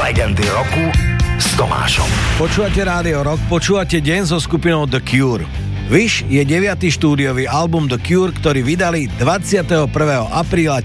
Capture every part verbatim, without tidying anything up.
Legendy roku s Tomášom. Počúvate Rádio Rock, počúvate Deň so skupinou The Cure. Wish je deviaty štúdiový album The Cure, ktorý vydali dvadsiateho prvého apríla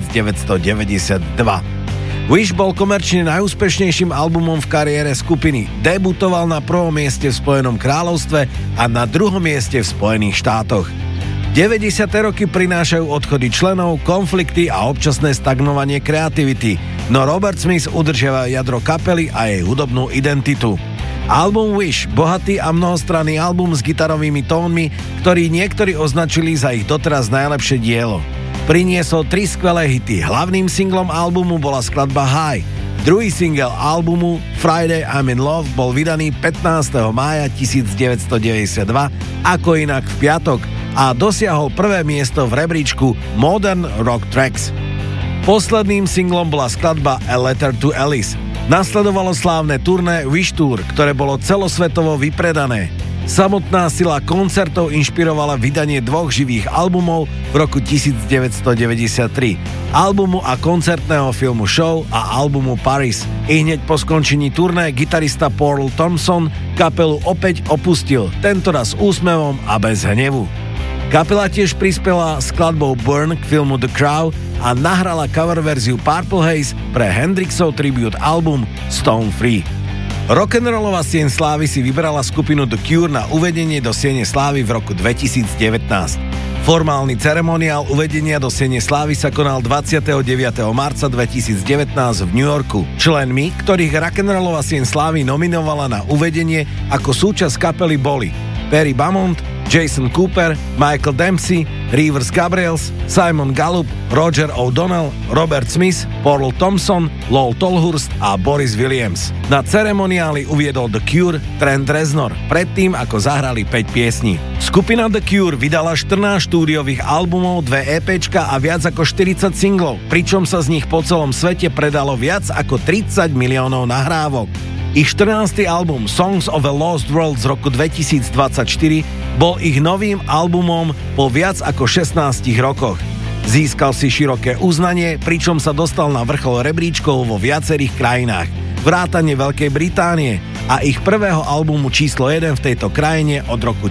devätnásťstodeväťdesiatdva. Wish bol komerčne najúspešnejším albumom v kariére skupiny. Debutoval na prvom mieste v Spojenom kráľovstve a na druhom mieste v Spojených štátoch. deväťdesiate roky prinášajú odchody členov, konflikty a občasné stagnovanie kreativity, no Robert Smith udržiava jadro kapely a jej hudobnú identitu. Album Wish, bohatý a mnohostranný album s gitarovými tónmi, ktorý niektorí označili za ich doteraz najlepšie dielo. Priniesol tri skvelé hity. Hlavným singlom albumu bola skladba High. Druhý single albumu Friday I'm in Love bol vydaný pätnásteho mája devätnásťstodeväťdesiatdva, ako inak v piatok, a dosiahol prvé miesto v rebríčku Modern Rock Tracks. Posledným singlom bola skladba A Letter to Alice. Nasledovalo slávne turné Wish Tour, ktoré bolo celosvetovo vypredané. Samotná sila koncertov inšpirovala vydanie dvoch živých albumov v roku devätnásťstodeväťdesiattri. Albumu a koncertného filmu Show a albumu Paris. I hneď po skončení turné gitarista Paul Thompson kapelu opäť opustil, tentoraz s úsmevom a bez hnevu. Kapela tiež prispela skladbou Burn k filmu The Crow a nahrala cover verziu Purple Haze pre Hendrixov tribute album Stone Free. Rock'n'rollová sieň slávy si vybrala skupinu The Cure na uvedenie do siene slávy v roku dvetisícdevätnásť. Formálny ceremoniál uvedenia do siene slávy sa konal dvadsiateho deviateho marca dvetisícdevätnásť v New Yorku. Členmi, ktorých rock'n'rollová sieň slávy nominovala na uvedenie ako súčasť kapely boli Perry Beaumont, Jason Cooper, Michael Dempsey, Rivers Gabriels, Simon Gallup, Roger O'Donnell, Robert Smith, Paul Thompson, Lol Tolhurst a Boris Williams. Na ceremoniáli uviedol The Cure Trent Reznor, predtým ako zahrali päť piesní. Skupina The Cure vydala štrnásť štúdiových albumov, dve EPčka a viac ako štyridsať singlov, pričom sa z nich po celom svete predalo viac ako tridsať miliónov nahrávok. Ich štrnásty album Songs of a Lost World z roku dvetisícdvadsaťštyri bol ich novým albumom po viac ako šestnástich rokoch. Získal si široké uznanie, pričom sa dostal na vrchol rebríčkov vo viacerých krajinách, vrátane Veľkej Británie a ich prvého albumu číslo jeden v tejto krajine od roku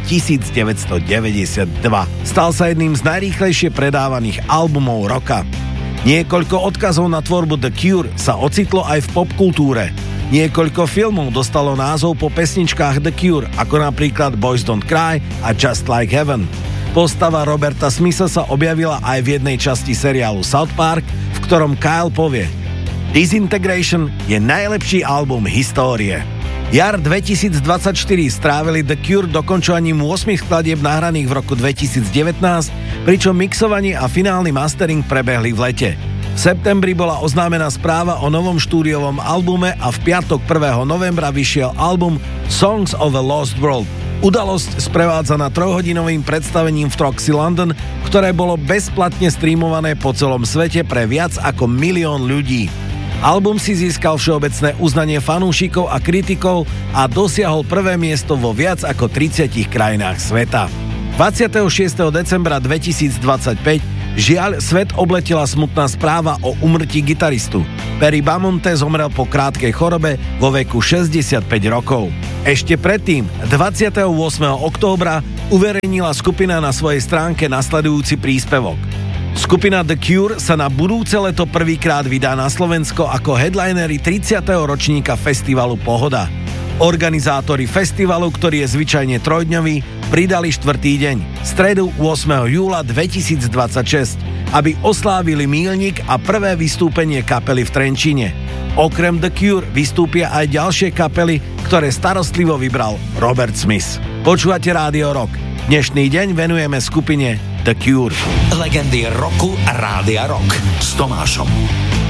devätnásťstodeväťdesiatdva. Stal sa jedným z najrýchlejšie predávaných albumov roka. Niekoľko odkazov na tvorbu The Cure sa ocitlo aj v popkultúre. Niekoľko filmov dostalo názov po pesničkách The Cure, ako napríklad Boys Don't Cry a Just Like Heaven. Postava Roberta Smitha sa objavila aj v jednej časti seriálu South Park, v ktorom Kyle povie: Disintegration je najlepší album histórie. Jar dvetisícdvadsaťštyri strávili The Cure dokončovaním ôsmich skladieb nahraných v roku dvetisícdevätnásť, pričom mixovanie a finálny mastering prebehli v lete. V septembri bola oznámená správa o novom štúdiovom albume a v piatok prvého novembra vyšiel album Songs of a Lost World. Udalosť sprevádzaná trojhodinovým predstavením v Troxy London, ktoré bolo bezplatne streamované po celom svete pre viac ako milión ľudí. Album si získal všeobecné uznanie fanúšikov a kritikov a dosiahol prvé miesto vo viac ako tridsiatich krajinách sveta. dvadsiateho šiesteho decembra dvetisícdvadsaťpäť žiaľ, svet obletela smutná správa o úmrtí gitaristu. Perry Beaumonte zomrel po krátkej chorobe vo veku šesťdesiatpäť rokov. Ešte predtým, dvadsiateho ôsmeho októbra, uverejnila skupina na svojej stránke nasledujúci príspevok. Skupina The Cure sa na budúce leto prvýkrát vydá na Slovensko ako headlinery tridsiateho ročníka festivalu Pohoda. Organizátori festivalu, ktorý je zvyčajne trojdňový, pridali štvrtý deň, stredu ôsmeho júla dvetisícdvadsaťšesť, aby oslávili míľnik a prvé vystúpenie kapely v Trenčíne. Okrem The Cure vystúpia aj ďalšie kapely, ktoré starostlivo vybral Robert Smith. Počúvate Rádio Rock. Dnešný deň venujeme skupine The Cure. Legendy roku a Rádia Rock s Tomášom.